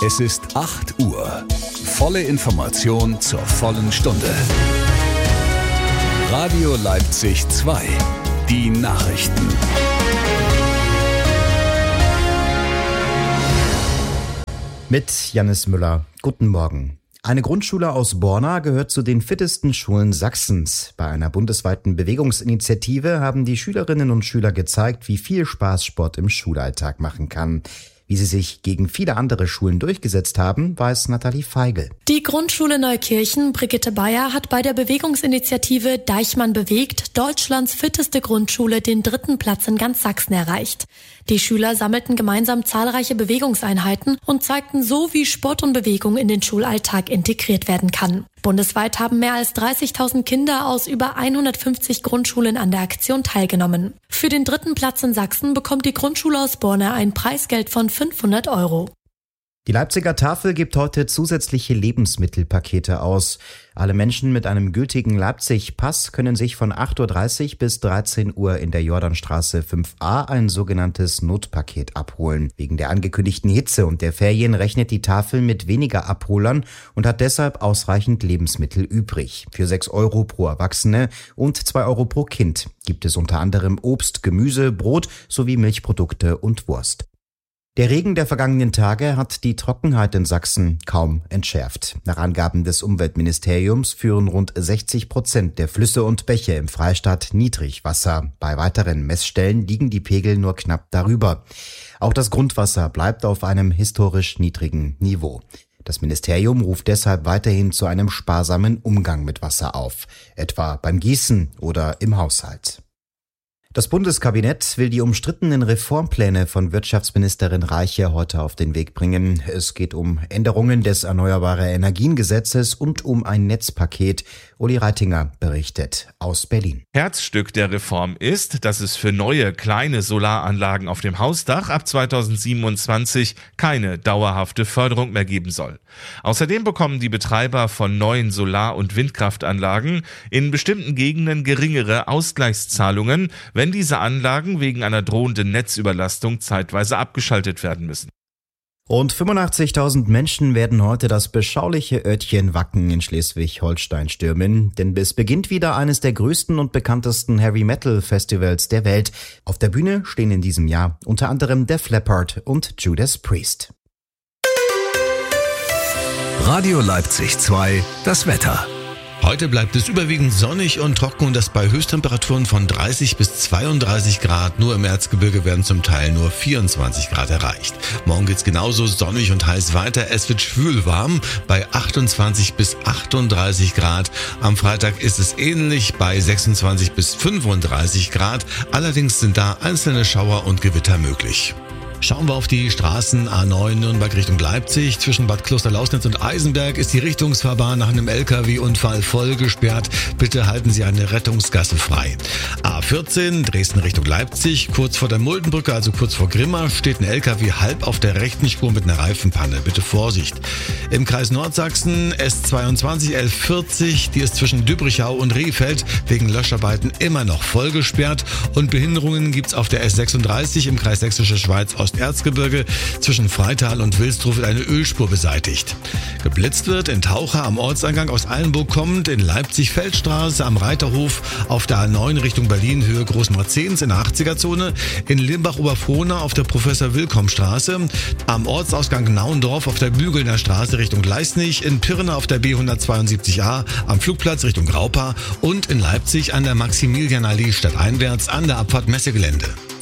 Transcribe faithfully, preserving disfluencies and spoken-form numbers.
Es ist acht Uhr. Volle Information zur vollen Stunde. Radio Leipzig zwei. Die Nachrichten. Mit Jannis Müller. Guten Morgen. Eine Grundschule aus Borna gehört zu den fittesten Schulen Sachsens. Bei einer bundesweiten Bewegungsinitiative haben die Schülerinnen und Schüler gezeigt, wie viel Spaß Sport im Schulalltag machen kann. Wie sie sich gegen viele andere Schulen durchgesetzt haben, weiß Nathalie Feigl. Die Grundschule Neukirchen Brigitte Bayer hat bei der Bewegungsinitiative Deichmann bewegt Deutschlands fitteste Grundschule den dritten Platz in ganz Sachsen erreicht. Die Schüler sammelten gemeinsam zahlreiche Bewegungseinheiten und zeigten so, wie Sport und Bewegung in den Schulalltag integriert werden kann. Bundesweit haben mehr als dreißigtausend Kinder aus über hundertfünfzig Grundschulen an der Aktion teilgenommen. Für den dritten Platz in Sachsen bekommt die Grundschule aus Borna ein Preisgeld von fünfhundert Euro. Die Leipziger Tafel gibt heute zusätzliche Lebensmittelpakete aus. Alle Menschen mit einem gültigen Leipzig-Pass können sich von acht Uhr dreißig bis dreizehn Uhr in der Jordanstraße fünf a ein sogenanntes Notpaket abholen. Wegen der angekündigten Hitze und der Ferien rechnet die Tafel mit weniger Abholern und hat deshalb ausreichend Lebensmittel übrig. Für sechs Euro pro Erwachsene und zwei Euro pro Kind gibt es unter anderem Obst, Gemüse, Brot sowie Milchprodukte und Wurst. Der Regen der vergangenen Tage hat die Trockenheit in Sachsen kaum entschärft. Nach Angaben des Umweltministeriums führen rund sechzig Prozent der Flüsse und Bäche im Freistaat Niedrigwasser. Bei weiteren Messstellen liegen die Pegel nur knapp darüber. Auch das Grundwasser bleibt auf einem historisch niedrigen Niveau. Das Ministerium ruft deshalb weiterhin zu einem sparsamen Umgang mit Wasser auf, etwa beim Gießen oder im Haushalt. Das Bundeskabinett will die umstrittenen Reformpläne von Wirtschaftsministerin Reiche heute auf den Weg bringen. Es geht um Änderungen des Erneuerbare-Energien-Gesetzes und um ein Netzpaket. Uli Reitinger berichtet aus Berlin. Herzstück der Reform ist, dass es für neue kleine Solaranlagen auf dem Hausdach ab zweitausendsiebenundzwanzig keine dauerhafte Förderung mehr geben soll. Außerdem bekommen die Betreiber von neuen Solar- und Windkraftanlagen in bestimmten Gegenden geringere Ausgleichszahlungen, wenn diese Anlagen wegen einer drohenden Netzüberlastung zeitweise abgeschaltet werden müssen. Rund fünfundachtzigtausend Menschen werden heute das beschauliche Örtchen Wacken in Schleswig-Holstein stürmen, denn es beginnt wieder eines der größten und bekanntesten Heavy-Metal-Festivals der Welt. Auf der Bühne stehen in diesem Jahr unter anderem Def Leppard und Judas Priest. Radio Leipzig zwei, das Wetter. Heute bleibt es überwiegend sonnig und trocken und das bei Höchsttemperaturen von dreißig bis zweiunddreißig Grad. Nur im Erzgebirge werden zum Teil nur vierundzwanzig Grad erreicht. Morgen geht's genauso sonnig und heiß weiter. Es wird schwül warm bei achtundzwanzig bis achtunddreißig Grad. Am Freitag ist es ähnlich bei sechsundzwanzig bis fünfunddreißig Grad. Allerdings sind da einzelne Schauer und Gewitter möglich. Schauen wir auf die Straßen A neun Nürnberg Richtung Leipzig. Zwischen Bad Klosterlausnitz und Eisenberg ist die Richtungsfahrbahn nach einem L K W-Unfall voll gesperrt. Bitte halten Sie eine Rettungsgasse frei. A vierzehn Dresden Richtung Leipzig. Kurz vor der Muldenbrücke, also kurz vor Grimma, steht ein L K W halb auf der rechten Spur mit einer Reifenpanne. Bitte Vorsicht. Im Kreis Nordsachsen S zweiundzwanzig elf vierzig. Die ist zwischen Dübrichau und Rehfeld wegen Löscharbeiten immer noch voll gesperrt. Und Behinderungen gibt's auf der S sechsunddreißig im Kreis Sächsische Schweiz Osterzgebirge. Zwischen Freital und Wilsdruf wird eine Ölspur beseitigt. Geblitzt wird in Taucher am Ortseingang aus Eilenburg kommend, in Leipzig-Feldstraße am Reiterhof, auf der A neun Richtung Berlin Höhe Großmarzens in der achtziger-Zone, in Limbach-Oberfrohna auf der Professor-Willkomm-Straße, am Ortsausgang Naundorf auf der Bügelner Straße Richtung Leisnig, in Pirna auf der B hundertzweiundsiebzig a am Flugplatz Richtung Graupa und in Leipzig an der Maximilianallee stadteinwärts an der Abfahrt Messegelände.